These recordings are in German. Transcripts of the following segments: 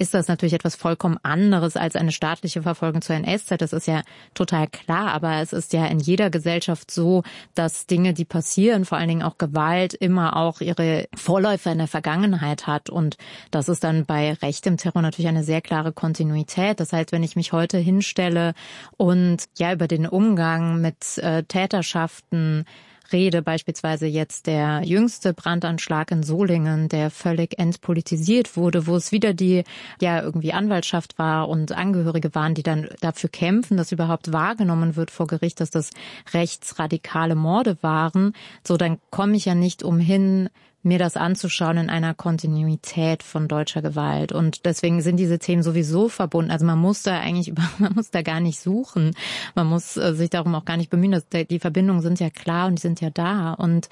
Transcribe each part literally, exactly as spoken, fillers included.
ist das natürlich etwas vollkommen anderes als eine staatliche Verfolgung zur N S-Zeit. Das ist ja total klar, aber es ist ja in jeder Gesellschaft so, dass Dinge, die passieren, vor allen Dingen auch Gewalt, immer auch ihre Vorläufer in der Vergangenheit hat. Und das ist dann bei rechtem Terror natürlich eine sehr klare Kontinuität. Das heißt, wenn ich mich heute hinstelle und ja über den Umgang mit äh, Täterschaften rede, beispielsweise jetzt der jüngste Brandanschlag in Solingen, der völlig entpolitisiert wurde, wo es wieder die ja irgendwie Anwaltschaft war und Angehörige waren, die dann dafür kämpfen, dass überhaupt wahrgenommen wird vor Gericht, dass das rechtsradikale Morde waren. So, dann komme ich ja nicht umhin, mir das anzuschauen in einer Kontinuität von deutscher Gewalt. Und deswegen sind diese Themen sowieso verbunden. Also man muss da eigentlich über, man muss da gar nicht suchen. Man muss äh, sich darum auch gar nicht bemühen. Dass die Verbindungen sind ja klar und die sind ja da. Und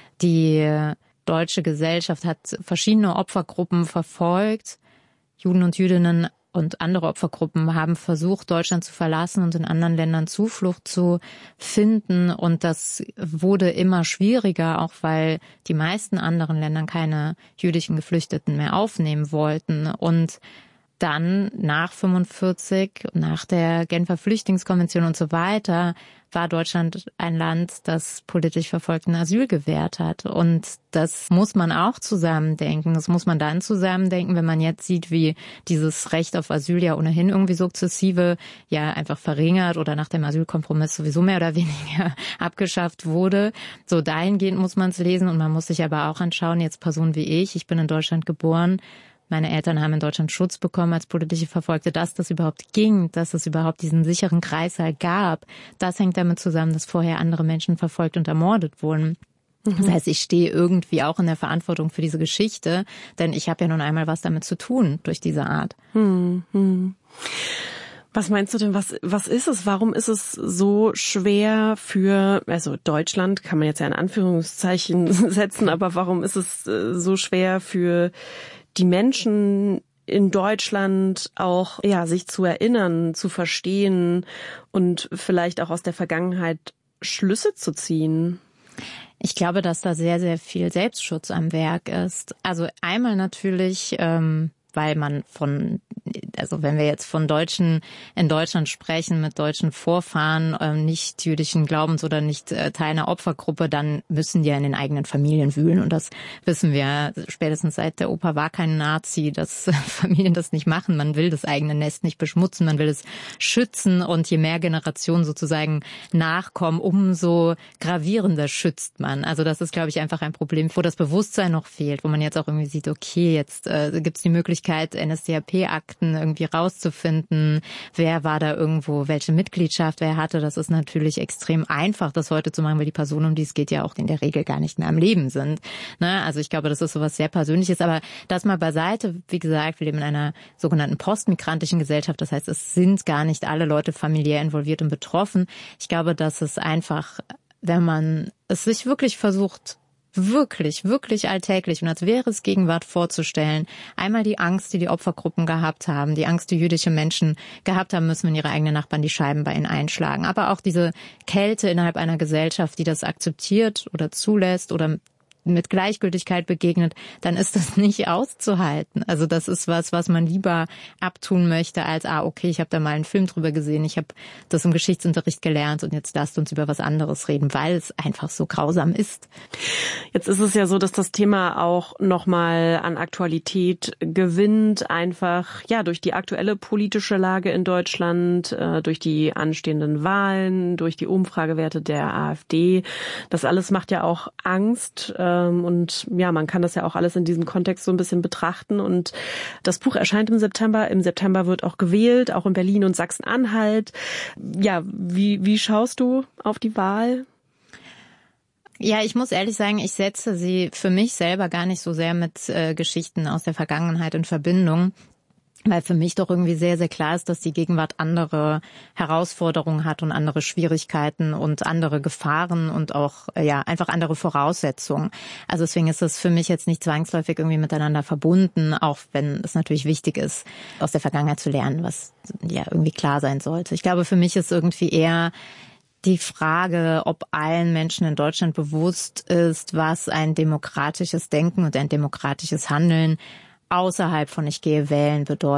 die deutsche Gesellschaft hat verschiedene Opfergruppen verfolgt. Juden und Jüdinnen und andere Opfergruppen haben versucht, Deutschland zu verlassen und in anderen Ländern Zuflucht zu finden. Und das wurde immer schwieriger, auch weil die meisten anderen Länder keine jüdischen Geflüchteten mehr aufnehmen wollten. Und dann nach fünfundvierzig, nach der Genfer Flüchtlingskonvention und so weiter, war Deutschland ein Land, das politisch Verfolgten Asyl gewährt hat. Und das muss man auch zusammendenken. Das muss man dann zusammendenken, wenn man jetzt sieht, wie dieses Recht auf Asyl ja ohnehin irgendwie sukzessive ja einfach verringert oder nach dem Asylkompromiss sowieso mehr oder weniger abgeschafft wurde. So dahingehend muss man es lesen und man muss sich aber auch anschauen, jetzt Personen wie ich, ich bin in Deutschland geboren, meine Eltern haben in Deutschland Schutz bekommen als politische Verfolgte, dass das überhaupt ging, dass es überhaupt diesen sicheren Kreislauf gab. Das hängt damit zusammen, dass vorher andere Menschen verfolgt und ermordet wurden. Mhm. Das heißt, ich stehe irgendwie auch in der Verantwortung für diese Geschichte, denn ich habe ja nun einmal was damit zu tun durch diese Art. Mhm. Was meinst du denn, was, was ist es? Warum ist es so schwer für, also Deutschland kann man jetzt ja in Anführungszeichen setzen, aber warum ist es so schwer für die Menschen in Deutschland auch, ja, sich zu erinnern, zu verstehen und vielleicht auch aus der Vergangenheit Schlüsse zu ziehen? Ich glaube, dass da sehr, sehr viel Selbstschutz am Werk ist. Also einmal natürlich, ähm, weil man von, also wenn wir jetzt von Deutschen in Deutschland sprechen, mit deutschen Vorfahren, ähm, nicht jüdischen Glaubens oder nicht äh, Teil einer Opfergruppe, dann müssen die ja in den eigenen Familien wühlen. Und das wissen wir spätestens seit der Opa war kein Nazi, dass äh, Familien das nicht machen. Man will das eigene Nest nicht beschmutzen, man will es schützen. Und je mehr Generationen sozusagen nachkommen, umso gravierender schützt man. Also das ist, glaube ich, einfach ein Problem, wo das Bewusstsein noch fehlt, wo man jetzt auch irgendwie sieht, okay, jetzt äh, gibt es die Möglichkeit, N S D A P-Akten irgendwie rauszufinden, wer war da irgendwo, welche Mitgliedschaft wer hatte. Das ist natürlich extrem einfach, das heute zu machen, weil die Personen, um die es geht, ja auch in der Regel gar nicht mehr am Leben sind. Ne? Also ich glaube, das ist sowas sehr Persönliches. Aber das mal beiseite, wie gesagt, wir leben in einer sogenannten postmigrantischen Gesellschaft. Das heißt, es sind gar nicht alle Leute familiär involviert und betroffen. Ich glaube, dass es einfach, wenn man es sich wirklich versucht, wirklich, wirklich alltäglich und als wäre es Gegenwart vorzustellen, einmal die Angst, die die Opfergruppen gehabt haben, die Angst, die jüdische Menschen gehabt haben müssen, wenn ihre eigenen Nachbarn die Scheiben bei ihnen einschlagen. Aber auch diese Kälte innerhalb einer Gesellschaft, die das akzeptiert oder zulässt oder mit Gleichgültigkeit begegnet, dann ist das nicht auszuhalten. Also das ist was, was man lieber abtun möchte, als, ah, okay, ich habe da mal einen Film drüber gesehen, ich habe das im Geschichtsunterricht gelernt und jetzt lasst uns über was anderes reden, weil es einfach so grausam ist. Jetzt ist es ja so, dass das Thema auch nochmal an Aktualität gewinnt, einfach ja durch die aktuelle politische Lage in Deutschland, äh, durch die anstehenden Wahlen, durch die Umfragewerte der AfD. Das alles macht ja auch Angst. Äh, Und ja, man kann das ja auch alles in diesem Kontext so ein bisschen betrachten. Und das Buch erscheint im September. Im September wird auch gewählt, auch in Berlin und Sachsen-Anhalt. Ja, wie, wie schaust du auf die Wahl? Ja, ich muss ehrlich sagen, ich setze sie für mich selber gar nicht so sehr mit äh, Geschichten aus der Vergangenheit in Verbindung. Weil für mich doch irgendwie sehr, sehr klar ist, dass die Gegenwart andere Herausforderungen hat und andere Schwierigkeiten und andere Gefahren und auch, ja, einfach andere Voraussetzungen. Also deswegen ist es für mich jetzt nicht zwangsläufig irgendwie miteinander verbunden, auch wenn es natürlich wichtig ist, aus der Vergangenheit zu lernen, was ja irgendwie klar sein sollte. Ich glaube, für mich ist irgendwie eher die Frage, ob allen Menschen in Deutschland bewusst ist, was ein demokratisches Denken und ein demokratisches Handeln außerhalb von ich gehe wählen bedeutet.